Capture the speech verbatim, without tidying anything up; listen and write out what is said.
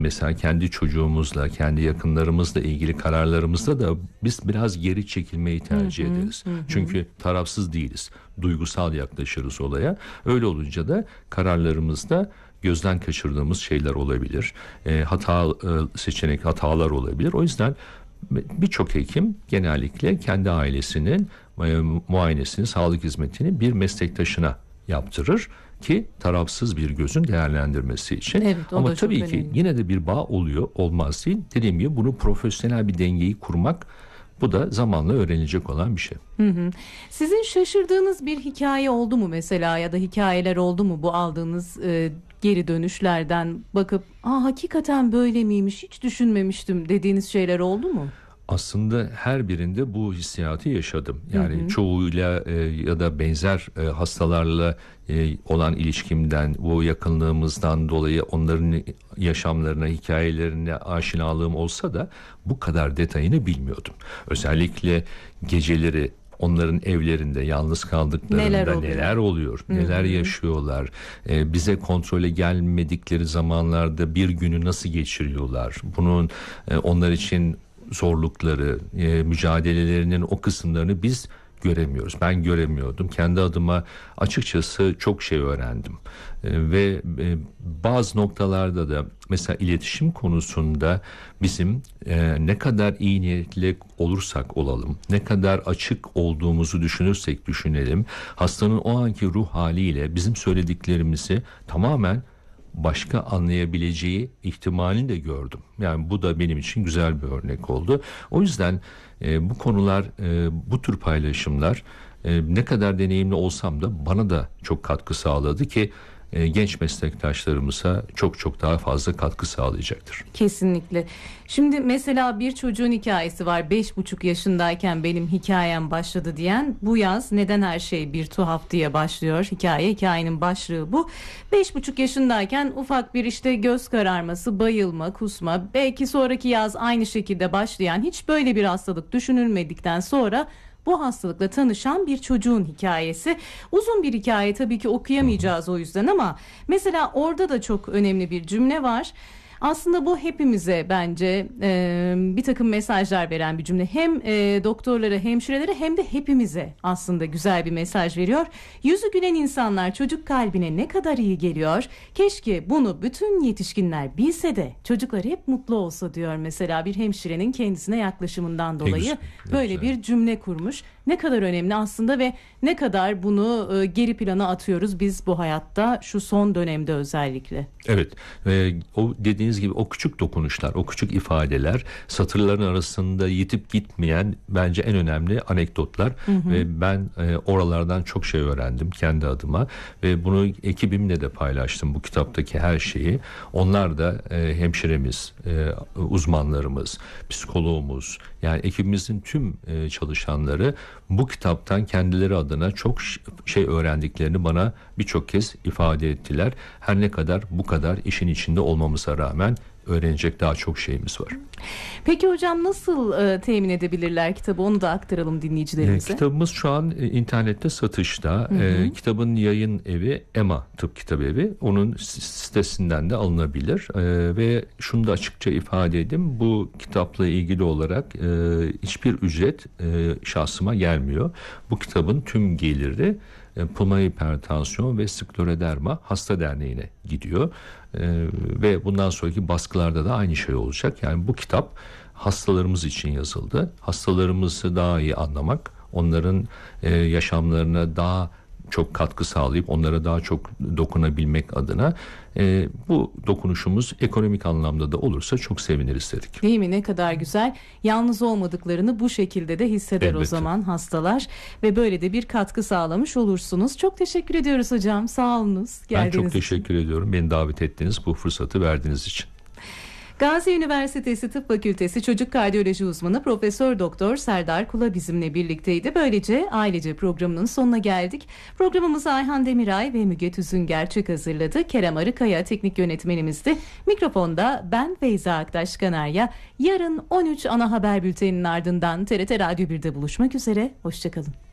Mesela kendi çocuğumuzla, kendi yakınlarımızla ilgili kararlarımızda da biz biraz geri çekilmeyi tercih Hı hı, ederiz. hı hı. Çünkü tarafsız değiliz. Duygusal yaklaşırız olaya. Öyle olunca da kararlarımızda gözden kaçırdığımız şeyler olabilir. E, hata e, seçenek hatalar olabilir. O yüzden birçok hekim genellikle kendi ailesinin e, muayenesini, sağlık hizmetini bir meslektaşına yaptırır ki tarafsız bir gözün değerlendirmesi için. Evet, Ama tabii ki yine de bir bağ oluyor, olmaz değil. Dediğim gibi bunu profesyonel bir dengeyi kurmak, bu da zamanla öğrenilecek olan bir şey. Hı hı. Sizin şaşırdığınız bir hikaye oldu mu mesela, ya da hikayeler oldu mu bu aldığınız e, geri dönüşlerden bakıp aa hakikaten böyle miymiş, hiç düşünmemiştim dediğiniz şeyler oldu mu? Aslında her birinde bu hissiyatı yaşadım. Yani hı hı. çoğuyla e, ya da benzer e, hastalarla e, olan ilişkimden, bu yakınlığımızdan dolayı onların yaşamlarına, hikayelerine aşinalığım olsa da bu kadar detayını bilmiyordum. Özellikle geceleri onların evlerinde yalnız kaldıklarında Neler neler oluyor, neler, oluyor, neler yaşıyorlar, ee, bize kontrole gelmedikleri zamanlarda bir günü nasıl geçiriyorlar, bunun e, onlar için zorlukları, e, mücadelelerinin o kısımlarını biz göremiyoruz. Ben göremiyordum. Kendi adıma açıkçası çok şey öğrendim. E, ve e, bazı noktalarda da mesela iletişim konusunda bizim e, ne kadar iyi niyetli olursak olalım, ne kadar açık olduğumuzu düşünürsek düşünelim, hastanın o anki ruh haliyle bizim söylediklerimizi tamamen başka anlayabileceği ihtimalini de gördüm. Yani bu da benim için güzel bir örnek oldu. O yüzden e, bu konular, e, bu tür paylaşımlar e, ne kadar deneyimli olsam da bana da çok katkı sağladı ki e, genç meslektaşlarımıza çok çok daha fazla katkı sağlayacaktır. Kesinlikle. Şimdi mesela bir çocuğun hikayesi var. Beş buçuk yaşındayken benim hikayem başladı diyen, bu yaz Neden Her Şey Bir Tuhaf diye başlıyor hikaye. Hikayenin başlığı bu. Beş buçuk yaşındayken ufak bir işte göz kararması, bayılma, kusma, belki sonraki yaz aynı şekilde başlayan, hiç böyle bir hastalık düşünülmedikten sonra bu hastalıkla tanışan bir çocuğun hikayesi. Uzun bir hikaye tabii ki, okuyamayacağız o yüzden, ama mesela orada da çok önemli bir cümle var. Aslında bu hepimize bence e, bir takım mesajlar veren bir cümle. Hem e, doktorlara, hemşirelere, hem de hepimize aslında güzel bir mesaj veriyor. Yüzü gülen insanlar çocuk kalbine ne kadar iyi geliyor. Keşke bunu bütün yetişkinler bilse de çocuklar hep mutlu olsa diyor mesela bir hemşirenin kendisine yaklaşımından dolayı. Güzel, böyle güzel bir cümle kurmuş. Ne kadar önemli aslında ve ne kadar bunu e, geri plana atıyoruz biz bu hayatta, şu son dönemde özellikle. Evet, e, o dediğiniz gibi o küçük dokunuşlar, o küçük ifadeler, satırların arasında yitip gitmeyen bence en önemli anekdotlar. Hı hı. Ve ben e, oralardan çok şey öğrendim kendi adıma ve bunu ekibimle de paylaştım, bu kitaptaki her şeyi. Onlar da e, hemşiremiz, e, uzmanlarımız, psikologumuz, yani ekibimizin tüm e, çalışanları bu kitaptan kendileri adına çok şey öğrendiklerini bana birçok kez ifade ettiler. Her ne kadar bu kadar işin içinde olmamıza rağmen öğrenecek daha çok şeyimiz var. Peki hocam, nasıl e, temin edebilirler kitabı? Onu da aktaralım dinleyicilerimize. E, kitabımız şu an e, internette satışta. Hı hı. E, kitabın yayın evi EMA Tıp Kitap Evi. Onun sitesinden de alınabilir. E, ve şunu da açıkça ifade edeyim. Bu kitapla ilgili olarak e, hiçbir ücret e, şahsıma gelmiyor. Bu kitabın tüm geliri e, pulmoner hipertansiyon ve skleroderma hasta derneğine gidiyor. Ee, ve bundan sonraki baskılarda da aynı şey olacak. Yani bu kitap hastalarımız için yazıldı. Hastalarımızı daha iyi anlamak, onların e, yaşamlarına daha çok katkı sağlayıp onlara daha çok dokunabilmek adına e, bu dokunuşumuz ekonomik anlamda da olursa çok seviniriz dedik. Değil mi? Ne kadar güzel. Yalnız olmadıklarını bu şekilde de hisseder Elbette. O zaman hastalar ve böyle de bir katkı sağlamış olursunuz. Çok teşekkür ediyoruz hocam. Sağ olunuz. Ben çok teşekkür için. ediyorum. Beni davet ettiğiniz, bu fırsatı verdiğiniz için. Gazi Üniversitesi Tıp Fakültesi Çocuk Kardiyoloji Uzmanı Profesör Doktor Serdar Kula bizimle birlikteydi. Böylece Ailece programının sonuna geldik. Programımızı Ayhan Demiray ve Müge Tüzün Gerçek hazırladı. Kerem Arıkaya teknik yönetmenimizdi. Mikrofonda ben Feyza Aktaş Kanarya. Yarın on üç ana haber bülteninin ardından T R T Radyo birde buluşmak üzere. Hoşçakalın.